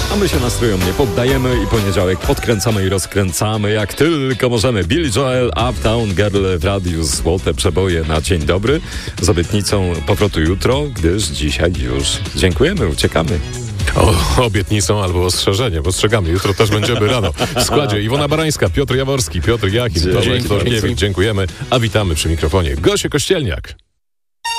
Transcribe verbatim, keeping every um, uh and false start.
A my się nastrojom nie poddajemy i poniedziałek podkręcamy i rozkręcamy jak tylko możemy. Billy Joel, Uptown Girl w radiu, złote przeboje na dzień dobry z obietnicą powrotu jutro, gdyż dzisiaj już dziękujemy, uciekamy. O, obietnicą albo ostrzeżeniem. Ostrzegamy. Jutro też będziemy rano. W składzie Iwona Barańska, Piotr Jaworski, Piotr Jachim, Tomek Torkiewicz. Dziękujemy, a witamy przy mikrofonie Gosię Kościelniak.